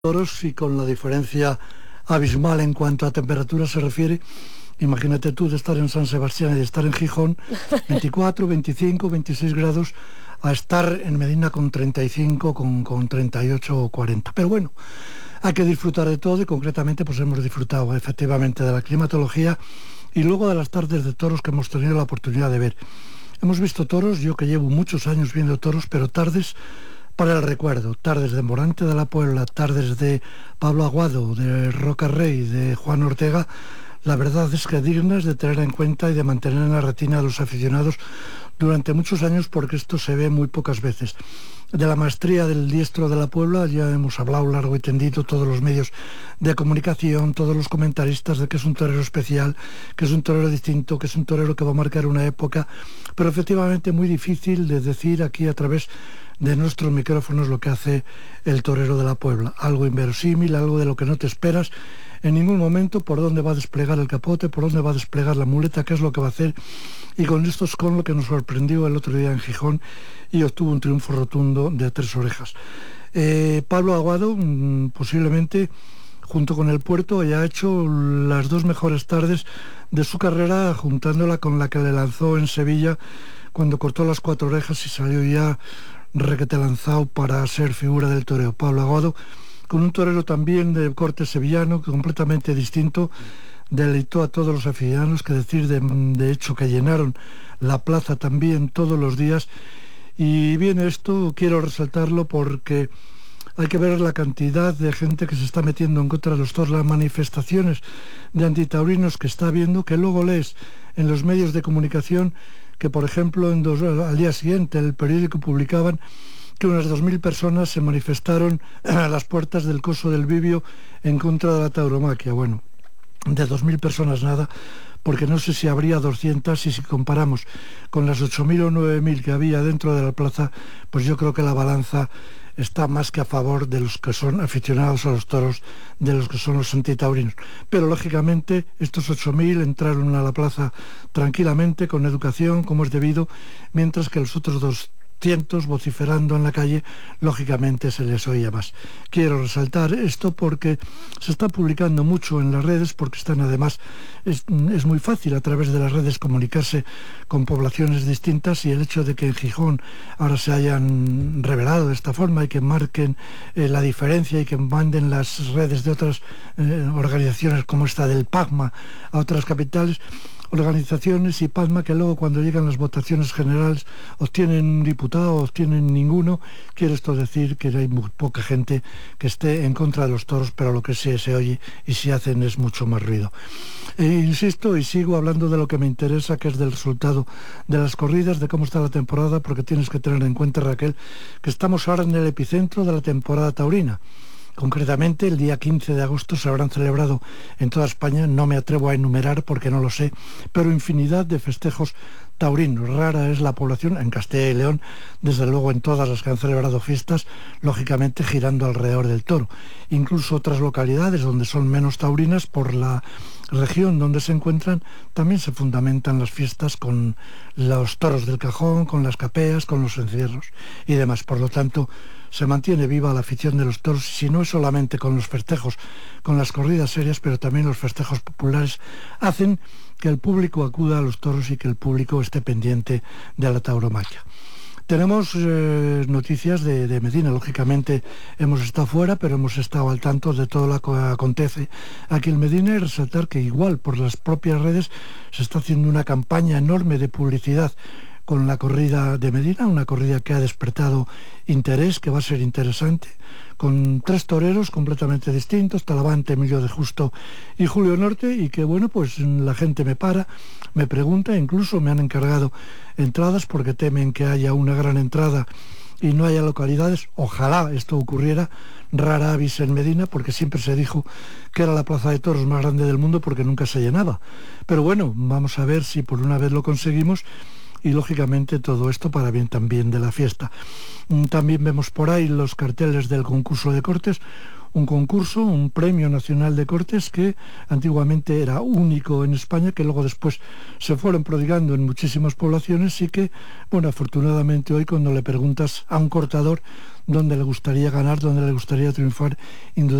toros y con la diferencia abismal en cuanto a temperatura se refiere. Imagínate tú de estar en San Sebastián y de estar en Gijón, 24, 25, 26 grados, a estar en Medina con 35, con 38 o 40. Pero bueno, hay que disfrutar de todo y concretamente pues hemos disfrutado efectivamente de la climatología y luego de las tardes de toros que hemos tenido la oportunidad de ver. Hemos visto toros, yo que llevo muchos años viendo toros, pero tardes para el recuerdo, tardes de Morante de la Puebla, tardes de Pablo Aguado, de Roca Rey, de Juan Ortega, la verdad es que dignas de tener en cuenta y de mantener en la retina de los aficionados durante muchos años, porque esto se ve muy pocas veces. De la maestría del diestro de la Puebla ya hemos hablado largo y tendido, todos los medios de comunicación, todos los comentaristas, de que es un torero especial, que es un torero distinto, que es un torero que va a marcar una época, pero efectivamente muy difícil de decir aquí a través de nuestros micrófonos lo que hace el torero de la Puebla. Algo inverosímil, algo de lo que no te esperas en ningún momento, por dónde va a desplegar el capote, por dónde va a desplegar la muleta, qué es lo que va a hacer. Y con esto es con lo que nos sorprendió el otro día en Gijón y obtuvo un triunfo rotundo de 3 orejas. Pablo Aguado, posiblemente junto con el Puerto, haya hecho las 2 mejores tardes de su carrera, juntándola con la que le lanzó en Sevilla cuando cortó las 4 orejas y salió ya requete lanzado para ser figura del toreo. Pablo Aguado, con un torero también de corte sevillano, completamente distinto, deleitó a todos los aficionados, que decir de hecho que llenaron la plaza también todos los días. Y bien, esto quiero resaltarlo porque hay que ver la cantidad de gente que se está metiendo en contra de los toros, las manifestaciones de antitaurinos que está habiendo, que luego lees en los medios de comunicación que, por ejemplo, al día siguiente el periódico publicaban que unas 2.000 personas se manifestaron a las puertas del Coso del Bibio en contra de la tauromaquia. Bueno, de 2.000 personas nada, porque no sé si habría 200, y si comparamos con las 8.000 o 9.000 que había dentro de la plaza, pues yo creo que la balanza está más que a favor de los que son aficionados a los toros, de los que son los antitaurinos. Pero lógicamente estos 8.000 entraron a la plaza tranquilamente, con educación, como es debido, mientras que los otros 200 vociferando en la calle, lógicamente se les oía más. Quiero resaltar esto porque se está publicando mucho en las redes, porque están además, es muy fácil a través de las redes comunicarse con poblaciones distintas, y el hecho de que en Gijón ahora se hayan revelado de esta forma y que marquen la diferencia y que manden las redes de otras organizaciones como esta del PACMA a otras capitales, organizaciones y PACMA, que luego cuando llegan las votaciones generales obtienen un diputado, obtienen ninguno. Quiere esto decir que hay muy poca gente que esté en contra de los toros, pero lo que sí se oye y se hacen es mucho más ruido. Insisto y sigo hablando de lo que me interesa, que es del resultado de las corridas, de cómo está la temporada, porque tienes que tener en cuenta, Raquel, que estamos ahora en el epicentro de la temporada taurina. Concretamente, el día 15 de agosto se habrán celebrado en toda España, no me atrevo a enumerar porque no lo sé, pero infinidad de festejos taurinos. Rara es la población, en Castilla y León, desde luego en todas las que han celebrado fiestas, lógicamente girando alrededor del toro. Incluso otras localidades donde son menos taurinas, por la región donde se encuentran, también se fundamentan las fiestas con los toros del cajón, con las capeas, con los encierros y demás. Por lo tanto, se mantiene viva la afición de los toros, y si no es solamente con los festejos, con las corridas serias, pero también los festejos populares hacen que el público acuda a los toros y que el público esté pendiente de la tauromaquia. Tenemos noticias de Medina. Lógicamente hemos estado fuera, pero hemos estado al tanto de todo lo que acontece aquí en Medina, y resaltar que igual por las propias redes se está haciendo una campaña enorme de publicidad con la corrida de Medina, una corrida que ha despertado interés, que va a ser interesante, con 3 toreros completamente distintos, Talavante, Emilio de Justo y Julio Norte, y que bueno, pues la gente me pregunta, incluso me han encargado entradas porque temen que haya una gran entrada y no haya localidades. Ojalá esto ocurriera, rara avis en Medina, porque siempre se dijo que era la plaza de toros más grande del mundo porque nunca se llenaba. Pero bueno, vamos a ver si por una vez lo conseguimos, y lógicamente todo esto para bien también de la fiesta. También vemos por ahí los carteles del concurso de cortes, un concurso, un premio nacional de cortes que antiguamente era único en España, que luego después se fueron prodigando en muchísimas poblaciones y que, bueno, afortunadamente hoy cuando le preguntas a un cortador dónde le gustaría ganar, dónde le gustaría triunfar, indudablemente